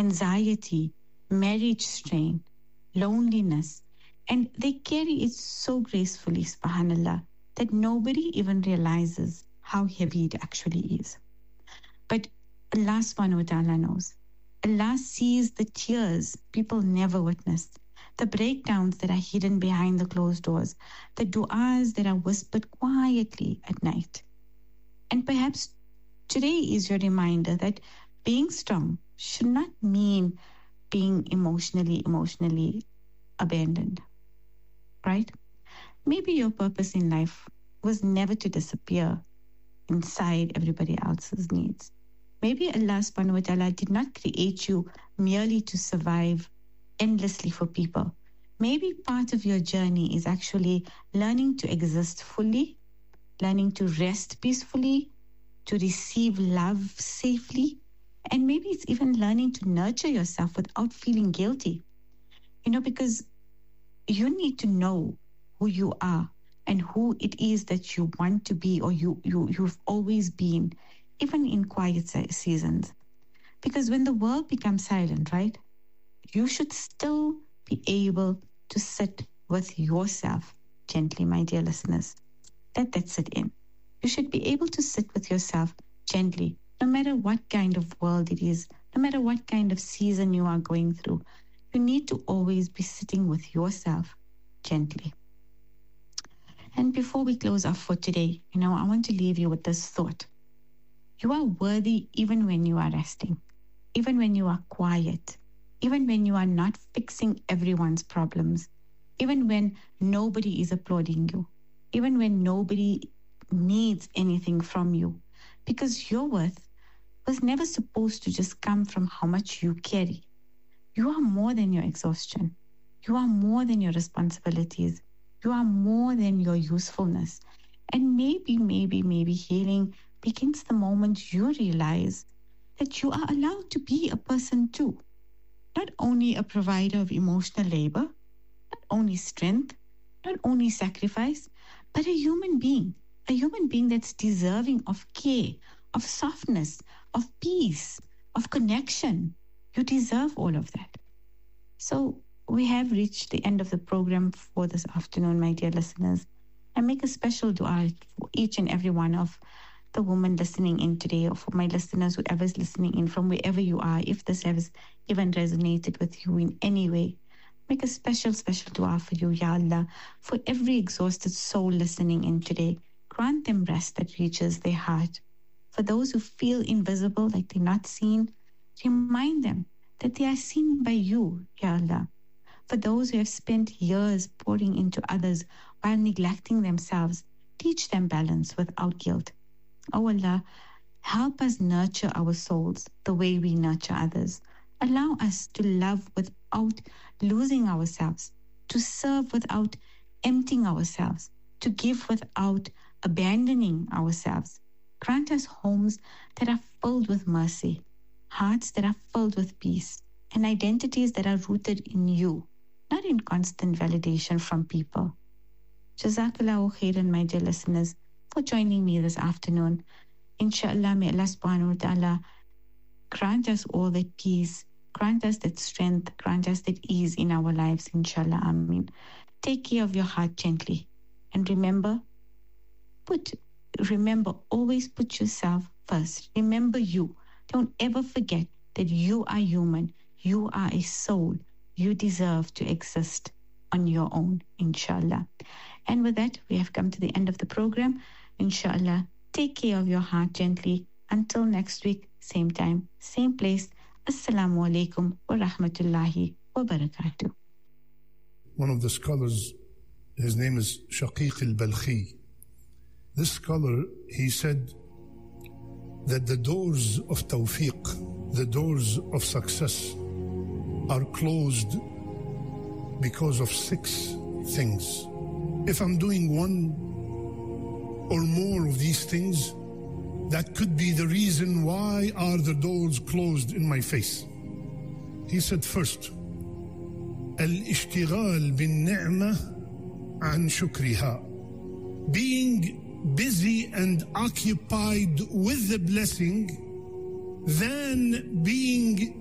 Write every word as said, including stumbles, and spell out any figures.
anxiety, marriage strain, loneliness, and they carry it so gracefully, subhanallah, that nobody even realizes how heavy it actually is. But Allah subhanahu wa ta'ala knows. Allah sees the tears people never witnessed, the breakdowns that are hidden behind the closed doors, the du'as that are whispered quietly at night. And perhaps today is your reminder that being strong should not mean being emotionally, emotionally abandoned, right? Maybe your purpose in life was never to disappear inside everybody else's needs. Maybe Allah subhanahu wa ta'ala did not create you merely to survive endlessly for people. Maybe part of your journey is actually learning to exist fully, learning to rest peacefully, to receive love safely, and maybe it's even learning to nurture yourself without feeling guilty. You know, because you need to know who you are and who it is that you want to be, or you, you, you've always been, even in quiet seasons. Because when the world becomes silent, right, you should still be able to sit with yourself gently, my dear listeners. Let that sit in. You should be able to sit with yourself gently, no matter what kind of world it is, no matter what kind of season you are going through. You need to always be sitting with yourself gently. And before we close off for today, you know, I want to leave you with this thought. You are worthy even when you are resting, even when you are quiet, even when you are not fixing everyone's problems, even when nobody is applauding you, even when nobody needs anything from you, because your worth was never supposed to just come from how much you carry. You are more than your exhaustion. You are more than your responsibilities. You are more than your usefulness. And maybe, maybe, maybe healing begins the moment you realize that you are allowed to be a person too. Not only a provider of emotional labor, not only strength, not only sacrifice, but a human being, a human being that's deserving of care, of softness, of peace, of connection. You deserve all of that. So we have reached the end of the program for this afternoon, my dear listeners. I make a special dua for each and every one of the women listening in today, or for my listeners, whoever's listening in from wherever you are, if this has even resonated with you in any way. Make a special, special dua for you, Ya Allah, for every exhausted soul listening in today. Grant them rest that reaches their heart. For those who feel invisible, like they're not seen, remind them that they are seen by you, Ya Allah. For those who have spent years pouring into others while neglecting themselves, teach them balance without guilt. Oh Allah, help us nurture our souls the way we nurture others. Allow us to love without losing ourselves, to serve without emptying ourselves, to give without abandoning ourselves. Grant us homes that are filled with mercy, hearts that are filled with peace, and identities that are rooted in you, not in constant validation from people. Jazakallahu khairan, my dear listeners, for joining me this afternoon. Inshallah, may Allah subhanahu wa ta'ala grant us all that peace, grant us that strength, grant us that ease in our lives, inshallah, ameen. Take care of your heart gently. And remember, put, remember, always put yourself first. Remember you. Don't ever forget that you are human. You are a soul. You deserve to exist on your own, inshallah. And with that, we have come to the end of the program. Inshallah, take care of your heart gently. Until next week, same time, same place. Assalamu alaikum wa rahmatullahi wa barakatuh. One of the scholars, his name is Shaqiq al-Balkhi. This scholar, he said that the doors of tawfiq, the doors of success, are closed because of six things. If I'm doing one or more of these things, that could be the reason why are the doors closed in my face. He said, first, al-ishtighal bin-ni'mah an shukriha. Being busy and occupied with the blessing than being